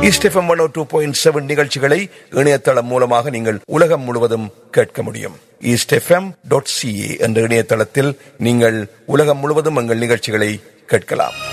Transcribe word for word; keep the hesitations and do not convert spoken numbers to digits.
East FM one ஓ two point seven நிகழ்ச்சிகளை இணையதளம் மூலமாக நீங்கள் உலகம் முழுவதும் கேட்க முடியும். ஈஸ்ட் எஃப்எம் டாட் சிஏ என்ற இணையதளத்தில் நீங்கள் உலகம் முழுவதும் எங்கள் நிகழ்ச்சிகளை கேட்கலாம்.